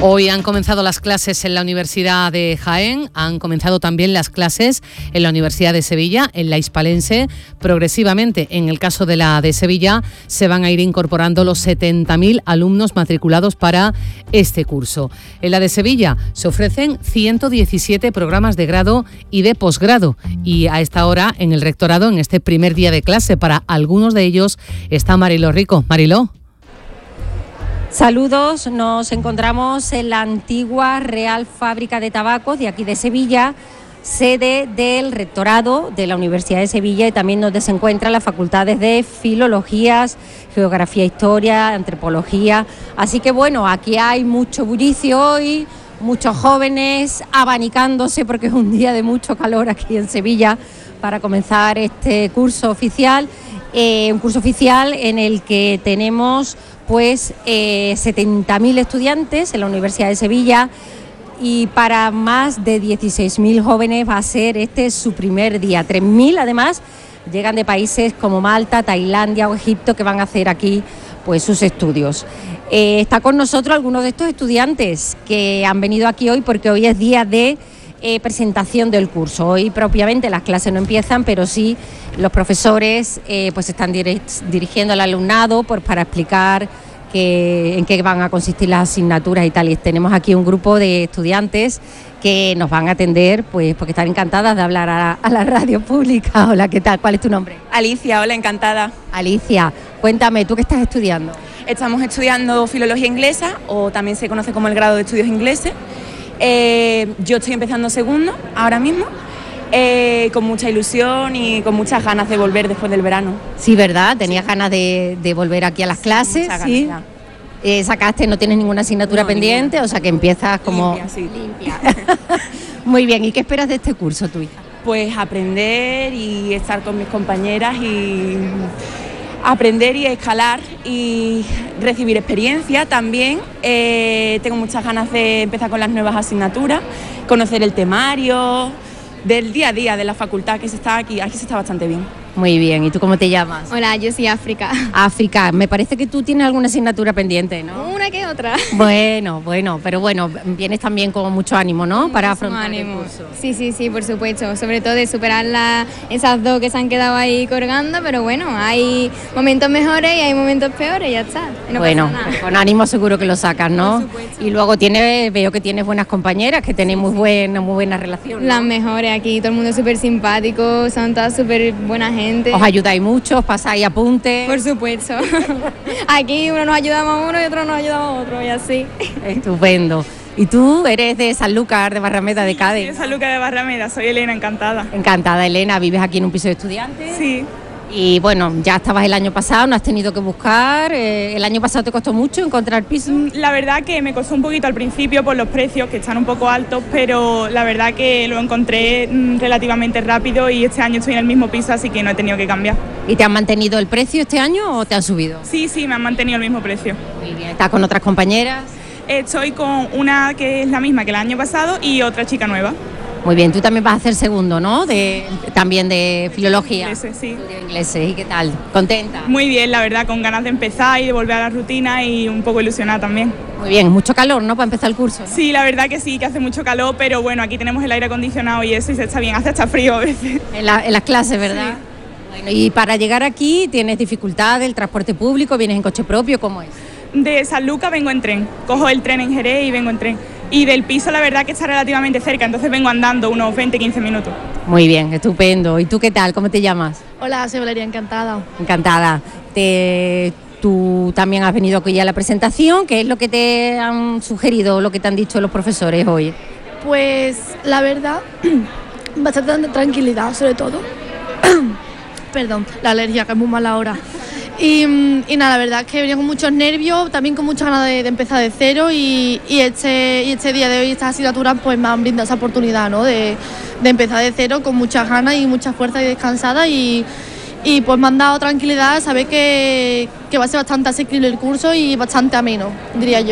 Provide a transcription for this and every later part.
Hoy han comenzado las clases en la Universidad de Jaén, han comenzado también las clases en la Universidad de Sevilla, en la Hispalense. Progresivamente, en el caso de la de Sevilla, se van a ir incorporando los 70.000 alumnos matriculados para este curso. En la de Sevilla se ofrecen 117 programas de grado y de posgrado. Y a esta hora, en el rectorado, en este primer día de clase, para algunos de ellos, está Mariló Rico. Mariló. Saludos, nos encontramos en la antigua Real Fábrica de Tabacos de aquí de Sevilla, sede del rectorado de la Universidad de Sevilla, y también donde se encuentran las facultades de Filologías, Geografía, Historia, Antropología. Así que bueno, aquí hay mucho bullicio hoy, muchos jóvenes abanicándose porque es un día de mucho calor aquí en Sevilla para comenzar este curso oficial. Un curso oficial en el que tenemos 70.000 estudiantes en la Universidad de Sevilla, y para más de 16.000 jóvenes va a ser este su primer día. 3.000 además llegan de países como Malta, Tailandia o Egipto, que van a hacer aquí pues sus estudios. Está con nosotros algunos de estos estudiantes que han venido aquí hoy porque hoy es día de presentación del curso. Hoy propiamente las clases no empiezan, pero sí los profesores pues están dirigiendo al alumnado para explicar en qué van a consistir las asignaturas y tal. Y tenemos aquí un grupo de estudiantes que nos van a atender, pues porque están encantadas de hablar a la radio pública. Hola, ¿qué tal? ¿Cuál es tu nombre? Alicia, hola, encantada. Alicia, cuéntame, ¿tú qué estás estudiando? Estamos estudiando Filología Inglesa, o también se conoce como el grado de Estudios Ingleses. Yo estoy empezando segundo ahora mismo, con mucha ilusión y con muchas ganas de volver después del verano. Sí, ¿verdad? ¿Tenías ganas de volver aquí a las clases? Sí. Sacaste, no tienes ninguna asignatura pendiente, o sea que empiezas como limpia. Muy bien, ¿y qué esperas de este curso, tu hija? Pues aprender y estar con mis compañeras y aprender y escalar y recibir experiencia también. Tengo muchas ganas de empezar con las nuevas asignaturas, conocer el temario del día a día de la facultad, que se está aquí se está bastante bien. Muy bien, ¿y tú cómo te llamas? Hola, yo soy África. África, me parece que tú tienes alguna asignatura pendiente, ¿no? Una que otra. Bueno, pero bueno, vienes también con mucho ánimo, ¿no? Para afrontar el curso. Sí, por supuesto, sobre todo de superar esas dos que se han quedado ahí colgando, pero bueno, hay momentos mejores y hay momentos peores, ya está. No bueno, pasa nada. con ánimo seguro que lo sacas, ¿no? Por supuesto. Y luego veo que tienes buenas compañeras, que tenéis muy buena relación, ¿no? Las mejores aquí, todo el mundo es súper simpático, son todas súper buena gente. Os ayudáis mucho, os pasáis apuntes. Por supuesto. Aquí uno nos ayudamos a uno y otro nos ayudamos a otro, y así. Estupendo. ¿Y tú eres de Sanlúcar de Barrameda, de Cádiz? Sí, de Sanlúcar de Barrameda, soy Elena, encantada. Encantada, Elena. ¿Vives aquí en un piso de estudiantes? Sí. Y bueno, ya estabas el año pasado, no has tenido que buscar. ¿El año pasado te costó mucho encontrar piso? La verdad que me costó un poquito al principio por los precios, que están un poco altos, pero la verdad que lo encontré relativamente rápido y este año estoy en el mismo piso, así que no he tenido que cambiar. ¿Y te han mantenido el precio este año o te han subido? Sí, me han mantenido el mismo precio. Muy bien. ¿Estás con otras compañeras? Estoy con una que es la misma que el año pasado y otra chica nueva. Muy bien, tú también vas a hacer segundo, ¿no? También de filología. Ingleses, sí. De ingleses, ¿y qué tal? ¿Contenta? Muy bien, la verdad, con ganas de empezar y de volver a la rutina y un poco ilusionada también. Muy bien, mucho calor, ¿no? Para empezar el curso, ¿no? Sí, la verdad que sí, que hace mucho calor, pero bueno, aquí tenemos el aire acondicionado y eso y se está bien, hace hasta frío a veces. En las clases, ¿verdad? Sí. Bueno, y para llegar aquí, ¿tienes dificultades? ¿El transporte público? ¿Vienes en coche propio? ¿Cómo es? De Sanlúcar vengo en tren, cojo el tren en Jerez y vengo en tren. Y del piso la verdad que está relativamente cerca, entonces vengo andando unos 20-15 minutos. Muy bien, estupendo. ¿Y tú qué tal? ¿Cómo te llamas? Hola, soy Valeria, encantada. Encantada. Tú también has venido aquí a la presentación. ¿Qué es lo que te han sugerido, lo que te han dicho los profesores hoy? Pues la verdad, bastante tranquilidad sobre todo. Perdón, la alergia, que es muy mala ahora. Y nada, la verdad es que venía con muchos nervios, también con muchas ganas de empezar de cero y este día de hoy, estas asignaturas, pues me han brindado esa oportunidad, ¿no? de empezar de cero con muchas ganas y mucha fuerza y descansada y pues me han dado tranquilidad, saber que va a ser bastante asequible el curso y bastante ameno, diría yo.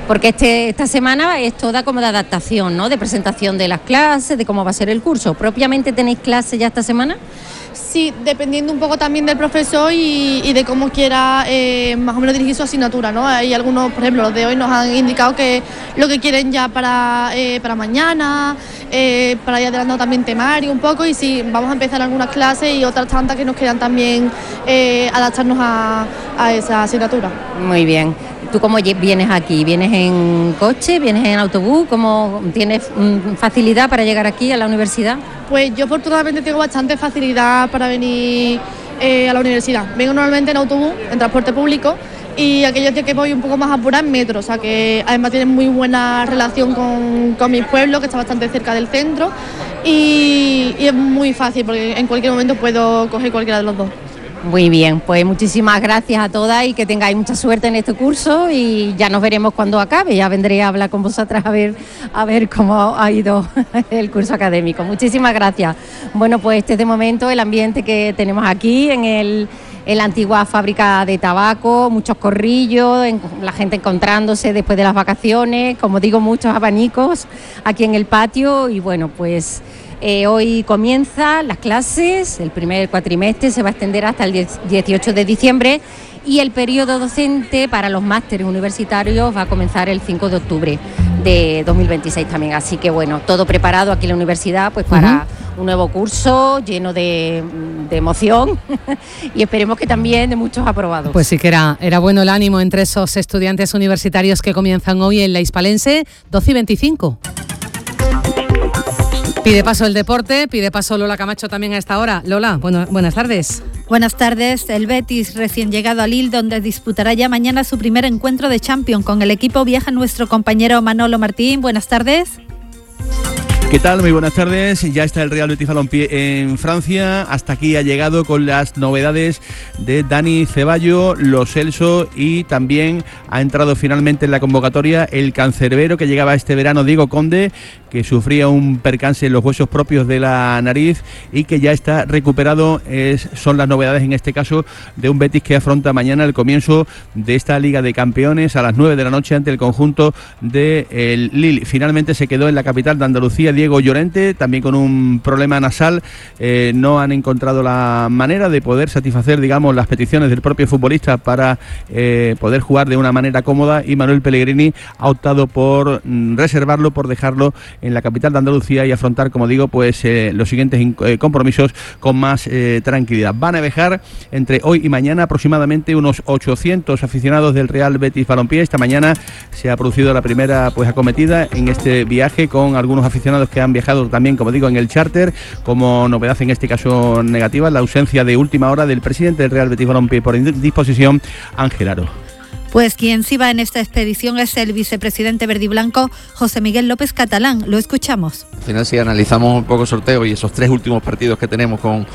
porque esta semana es toda como de adaptación, ¿no? De presentación de las clases, de cómo va a ser el curso. ¿Propiamente tenéis clases ya esta semana? Sí, dependiendo un poco también del profesor y de cómo quiera más o menos dirigir su asignatura, ¿no? Hay algunos, por ejemplo, los de hoy nos han indicado que lo que quieren ya para mañana, para ir adelantando también temario un poco, y sí, vamos a empezar algunas clases y otras tantas que nos quedan también adaptarnos a esa asignatura. Muy bien. ¿Tú cómo vienes aquí? ¿Vienes en coche? ¿Vienes en autobús? ¿Cómo tienes facilidad para llegar aquí a la universidad? Pues yo afortunadamente tengo bastante facilidad para venir a la universidad. Vengo normalmente en autobús, en transporte público, y aquellos días que voy un poco más apurada en metro, o sea que además tienen muy buena relación con mi pueblo, que está bastante cerca del centro, y es muy fácil porque en cualquier momento puedo coger cualquiera de los dos. Muy bien, pues muchísimas gracias a todas y que tengáis mucha suerte en este curso, y ya nos veremos cuando acabe. Ya vendré a hablar con vosotras a ver cómo ha ido el curso académico. Muchísimas gracias. Bueno, pues este es de momento el ambiente que tenemos aquí en la antigua fábrica de tabaco, muchos corrillos, la gente encontrándose después de las vacaciones, como digo, muchos abanicos aquí en el patio, y bueno, pues hoy comienzan las clases, el primer cuatrimestre se va a extender hasta el 18 de diciembre y el periodo docente para los másteres universitarios va a comenzar el 5 de octubre de 2026 también. Así que bueno, todo preparado aquí en la universidad pues para un nuevo curso lleno de emoción y esperemos que también de muchos aprobados. Pues sí que era bueno el ánimo entre esos estudiantes universitarios que comienzan hoy en la Hispalense, 12:25. Pide paso el deporte, pide paso Lola Camacho también a esta hora. Lola, buenas tardes. Buenas tardes. El Betis, recién llegado a Lille, donde disputará ya mañana su primer encuentro de Champions. Con el equipo viaja nuestro compañero Manolo Martín. Buenas tardes. ¿Qué tal? Muy buenas tardes. Ya está el Real Betis Balompié en Francia. Hasta aquí ha llegado con las novedades de Dani Ceballos, Lo Celso, y también ha entrado finalmente en la convocatoria el cancerbero que llegaba este verano, Diego Conde, que sufría un percance en los huesos propios de la nariz y que ya está recuperado. Son las novedades en este caso de un Betis que afronta mañana el comienzo de esta Liga de Campeones a las 9 de la noche ante el conjunto de Lille. Finalmente se quedó en la capital de Andalucía Diego Llorente, también con un problema nasal. No han encontrado la manera de poder satisfacer, digamos, las peticiones del propio futbolista para poder jugar de una manera cómoda, y Manuel Pellegrini ha optado por reservarlo, por dejarlo en la capital de Andalucía y afrontar, como digo, pues los siguientes compromisos con más tranquilidad. Van a viajar entre hoy y mañana aproximadamente unos 800 aficionados del Real Betis Balompié. Esta mañana se ha producido la primera acometida en este viaje, con algunos aficionados que han viajado también, como digo, en el charter. Como novedad en este caso negativa, la ausencia de última hora del presidente del Real Betis Balompié por indisposición, Ángel Aro. Pues quien sí va en esta expedición es el vicepresidente verdiblanco, José Miguel López Catalán. Lo escuchamos. Al final, si analizamos un poco el sorteo y esos 3 últimos partidos que tenemos con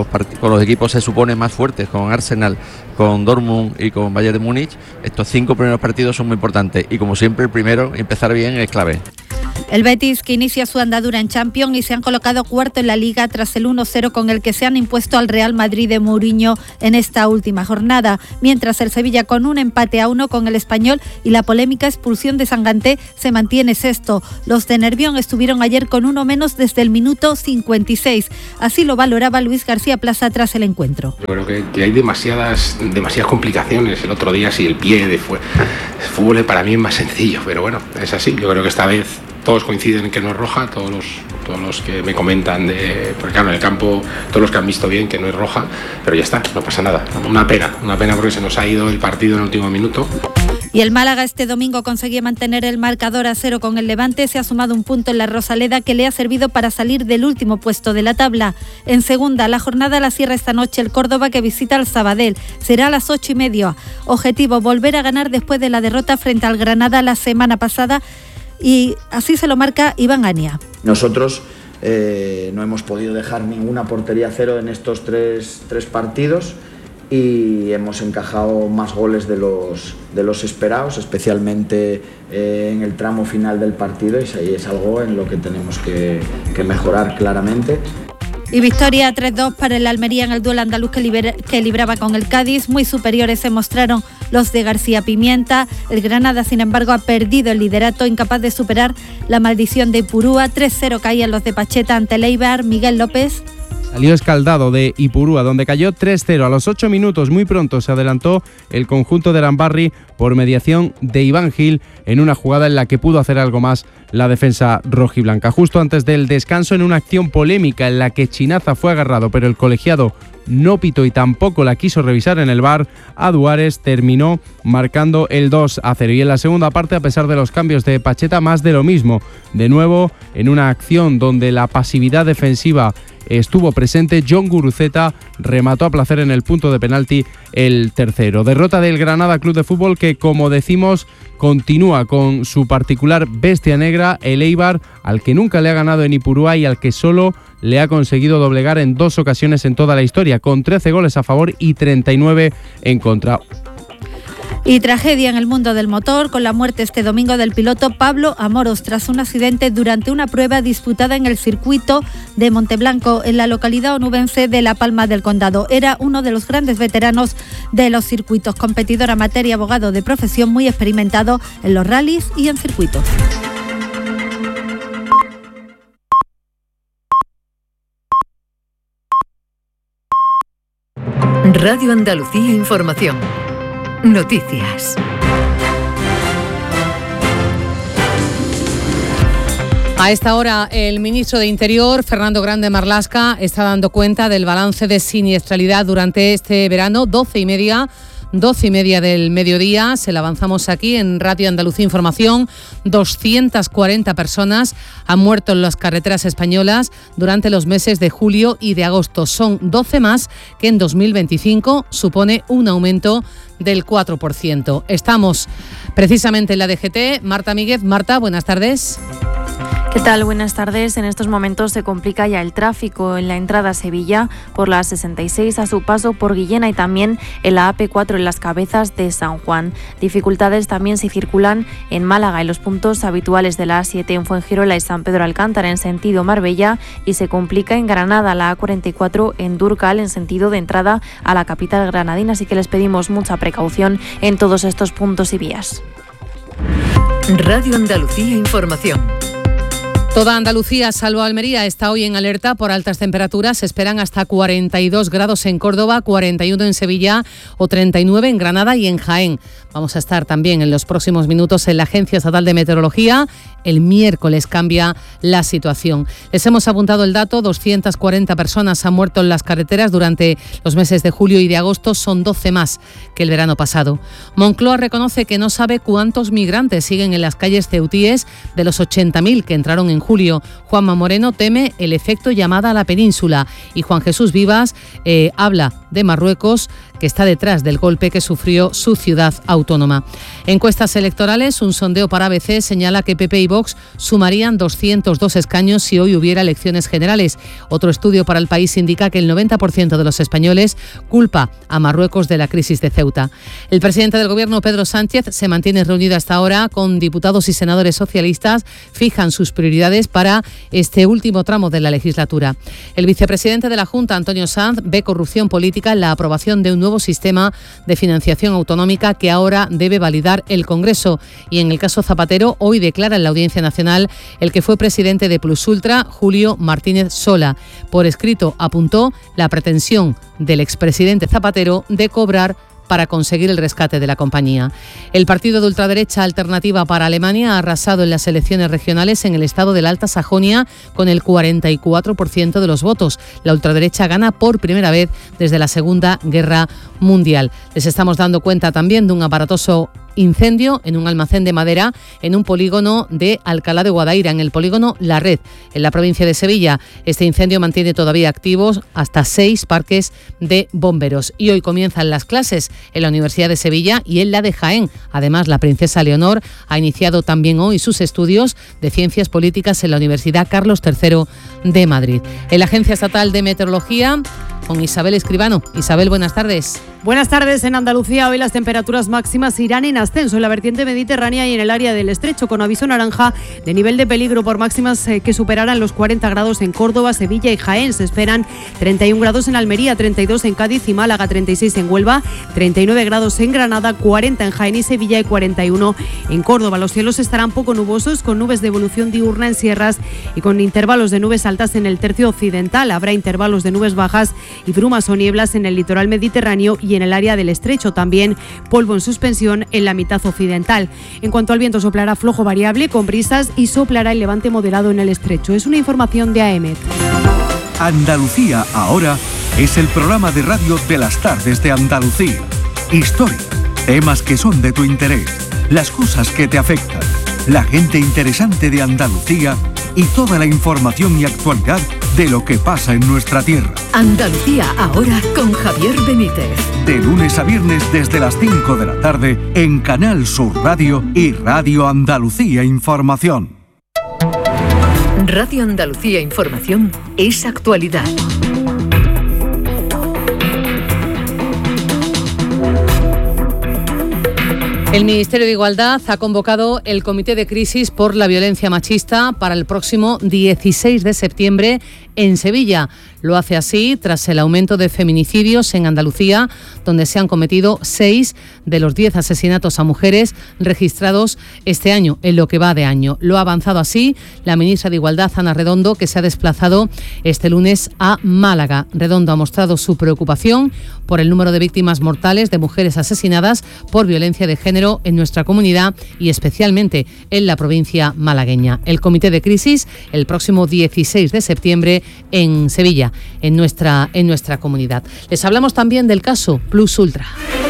los equipos se supone más fuertes, con Arsenal, con Dortmund y con Bayern de Múnich, estos 5 primeros partidos son muy importantes y, como siempre, el primero, empezar bien, es clave. El Betis, que inicia su andadura en Champions y se han colocado cuarto en la Liga tras el 1-0 con el que se han impuesto al Real Madrid de Mourinho en esta última jornada, mientras el Sevilla, con un empate a 1 con el Español y la polémica expulsión de Sanganté, se mantiene sexto. Los de Nervión estuvieron ayer con uno menos desde el minuto 56. Así lo valoraba Luis García Plaza tras el encuentro. Yo creo que hay demasiadas complicaciones. El otro día, si el pie de fútbol para mí es más sencillo, pero bueno, es así. Yo creo que esta vez todos coinciden en que no es roja, todos los que me comentan porque claro, en el campo todos los que han visto bien que no es roja, pero ya está, no pasa nada. Una pena porque se nos ha ido el partido en el último minuto. Y el Málaga este domingo conseguía mantener el marcador a 0 con el Levante. Se ha sumado un punto en la Rosaleda que le ha servido para salir del último puesto de la tabla. En segunda, la jornada la cierra esta noche el Córdoba, que visita al Sabadell. Será a las 8:30. Objetivo: volver a ganar después de la derrota frente al Granada la semana pasada, y así se lo marca Iván Ania. Nosotros no hemos podido dejar ninguna portería a cero en estos tres partidos y hemos encajado más goles de los esperados, especialmente en el tramo final del partido, y ahí es algo en lo que tenemos que mejorar claramente. Y victoria 3-2 para el Almería en el duelo andaluz que libraba con el Cádiz. Muy superiores se mostraron los de García Pimienta. El Granada, sin embargo, ha perdido el liderato, incapaz de superar la maldición de Ipurúa. 3-0 caían los de Pacheta ante el Eibar. Miguel López. Salió escaldado de Ipurúa, donde cayó 3-0. A los 8 minutos, muy pronto, se adelantó el conjunto de Arambarri por mediación de Iván Gil en una jugada en la que pudo hacer algo más la defensa rojiblanca. Justo antes del descanso, en una acción polémica en la que Chinaza fue agarrado, pero el colegiado no pitó y tampoco la quiso revisar en el VAR, Aduares terminó marcando el 2-0. Y en la segunda parte, a pesar de los cambios de Pacheta, más de lo mismo. De nuevo, en una acción donde la pasividad defensiva estuvo presente, John Guruceta remató a placer en el punto de penalti el tercero. Derrota del Granada Club de Fútbol que, como decimos, continúa con su particular bestia negra, el Eibar, al que nunca le ha ganado en Ipurúa y al que solo le ha conseguido doblegar en 2 ocasiones en toda la historia, con 13 goles a favor y 39 en contra. Y tragedia en el mundo del motor, con la muerte este domingo del piloto Pablo Amoros tras un accidente durante una prueba disputada en el circuito de Monteblanco, en la localidad onubense de La Palma del Condado. Era uno de los grandes veteranos de los circuitos, competidor amateur y abogado de profesión, muy experimentado en los rallies y en circuitos. Radio Andalucía Información. Noticias. A esta hora, el ministro de Interior, Fernando Grande Marlaska, está dando cuenta del balance de siniestralidad durante este verano. 12:30 del mediodía, se la avanzamos aquí en Radio Andalucía Información. 240 personas han muerto en las carreteras españolas durante los meses de julio y de agosto. Son 12 más que en 2025, supone un aumento del 4%. Estamos precisamente en la DGT. Marta Míguez. Marta, buenas tardes. ¿Qué tal? Buenas tardes. En estos momentos se complica ya el tráfico en la entrada a Sevilla por la 66 a su paso por Guillena y también en la AP4 en las Cabezas de San Juan. Dificultades también se circulan en Málaga en los puntos habituales de la A7 en Fuengirola y San Pedro Alcántara en sentido Marbella y se complica en Granada la A44 en Durcal en sentido de entrada a la capital granadina. Así que les pedimos mucha precaución en todos estos puntos y vías. Radio Andalucía Información. Toda Andalucía, salvo Almería, está hoy en alerta por altas temperaturas. Se esperan hasta 42 grados en Córdoba, 41 en Sevilla o 39 en Granada y en Jaén. Vamos a estar también en los próximos minutos en la Agencia Estatal de Meteorología. El miércoles cambia la situación. Les hemos apuntado el dato, 240 personas han muerto en las carreteras durante los meses de julio y de agosto, son 12 más que el verano pasado. Moncloa reconoce que no sabe cuántos migrantes siguen en las calles ceutíes de los 80.000 que entraron en julio. Juanma Moreno teme el efecto llamada a la península y Juan Jesús Vivas habla de Marruecos, que está detrás del golpe que sufrió su ciudad autónoma. Encuestas electorales, un sondeo para ABC señala que PP y Vox sumarían 202 escaños si hoy hubiera elecciones generales. Otro estudio para El País indica que el 90% de los españoles culpa a Marruecos de la crisis de Ceuta. El presidente del Gobierno, Pedro Sánchez, se mantiene reunido hasta ahora con diputados y senadores socialistas. Fijan sus prioridades para este último tramo de la legislatura. El vicepresidente de la Junta, Antonio Sanz, ve corrupción política en la aprobación de un nuevo sistema de financiación autonómica que ahora debe validar el Congreso. Y en el caso Zapatero, hoy declara en la Audiencia Nacional el que fue presidente de Plus Ultra, Julio Martínez Sola. Por escrito apuntó la pretensión del expresidente Zapatero de cobrar para conseguir el rescate de la compañía. El partido de ultraderecha Alternativa para Alemania ha arrasado en las elecciones regionales en el estado de la Alta Sajonia con el 44% de los votos. La ultraderecha gana por primera vez desde la Segunda Guerra Mundial. Les estamos dando cuenta también de un aparatoso incendio en un almacén de madera en un polígono de Alcalá de Guadaira, en el polígono La Red, en la provincia de Sevilla. Este incendio mantiene todavía activos hasta 6 parques de bomberos. Y hoy comienzan las clases en la Universidad de Sevilla y en la de Jaén. Además, la princesa Leonor ha iniciado también hoy sus estudios de Ciencias Políticas en la Universidad Carlos III de Madrid. En la Agencia Estatal de Meteorología con Isabel Escribano. Isabel, buenas tardes. Buenas tardes. En Andalucía hoy las temperaturas máximas irán en ascenso en la vertiente mediterránea y en el área del Estrecho, con aviso naranja de nivel de peligro por máximas que superarán los 40 grados en Córdoba, Sevilla y Jaén. Se esperan 31 grados en Almería, 32 en Cádiz y Málaga, 36 en Huelva, 39 grados en Granada, 40 en Jaén y Sevilla y 41 en Córdoba. Los cielos estarán poco nubosos, con nubes de evolución diurna en sierras y con intervalos de nubes altas en el tercio occidental. Habrá intervalos de nubes bajas y brumas o nieblas en el litoral mediterráneo y en el área del Estrecho. También polvo en suspensión en la mitad occidental. En cuanto al viento, soplará flojo variable con brisas y soplará el levante moderado en el Estrecho. Es una información de AEMET. Andalucía ahora es el programa de radio de las tardes de Andalucía. Historia, temas que son de tu interés, las cosas que te afectan, la gente interesante de Andalucía y toda la información y actualidad de lo que pasa en nuestra tierra. Andalucía ahora con Javier Benítez. De lunes a viernes desde las 5 de la tarde en Canal Sur Radio y Radio Andalucía Información. Radio Andalucía Información es actualidad. El Ministerio de Igualdad ha convocado el Comité de Crisis por la Violencia Machista para el próximo 16 de septiembre en Sevilla. Lo hace así tras el aumento de feminicidios en Andalucía, donde se han cometido 6 de los 10 asesinatos a mujeres registrados este año, en lo que va de año. Lo ha avanzado así la ministra de Igualdad, Ana Redondo, que se ha desplazado este lunes a Málaga. Redondo ha mostrado su preocupación por el número de víctimas mortales de mujeres asesinadas por violencia de género en nuestra comunidad y especialmente en la provincia malagueña. El Comité de Crisis el próximo 16 de septiembre en Sevilla, en nuestra comunidad. Les hablamos también del caso Plus Ultra.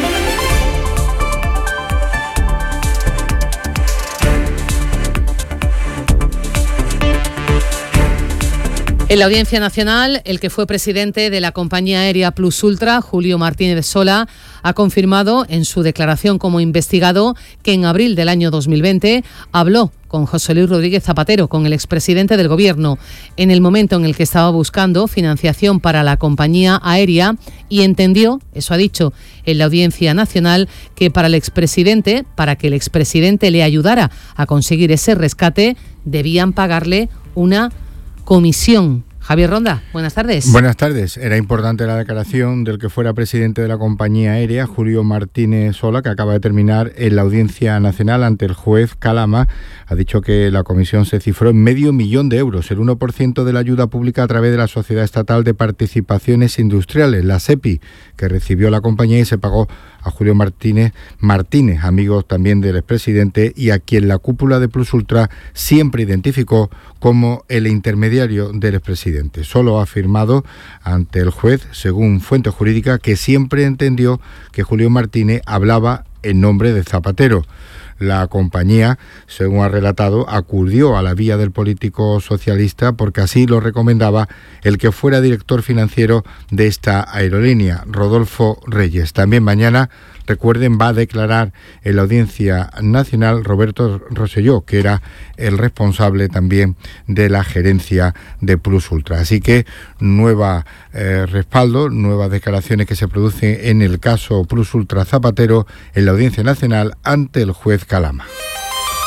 En la Audiencia Nacional, el que fue presidente de la compañía aérea Plus Ultra, Julio Martínez Sola, ha confirmado en su declaración como investigado que en abril del año 2020 habló con José Luis Rodríguez Zapatero, con el expresidente del Gobierno, en el momento en el que estaba buscando financiación para la compañía aérea y entendió, eso ha dicho en la Audiencia Nacional, que para que el expresidente le ayudara a conseguir ese rescate, debían pagarle una comisión. Javier Ronda, buenas tardes. Buenas tardes. Era importante la declaración del que fuera presidente de la compañía aérea, Julio Martínez Sola, que acaba de terminar en la Audiencia Nacional ante el juez Calama. Ha dicho que la comisión se cifró en $500.000 euros, el 1% de la ayuda pública a través de la Sociedad Estatal de Participaciones Industriales, la SEPI, que recibió la compañía y se pagó a Julio Martínez, amigo también del expresidente, y a quien la cúpula de Plus Ultra siempre identificó como el intermediario del expresidente. Solo ha afirmado ante el juez, según fuente jurídica, que siempre entendió que Julio Martínez hablaba en nombre de Zapatero. La compañía, según ha relatado, acudió a la vía del político socialista porque así lo recomendaba el que fuera director financiero de esta aerolínea, Rodolfo Reyes. También mañana, recuerden, va a declarar en la Audiencia Nacional Roberto Rosselló, que era el responsable también de la gerencia de Plus Ultra. Así que nuevas declaraciones que se producen en el caso Plus Ultra Zapatero en la Audiencia Nacional ante el juez Calama.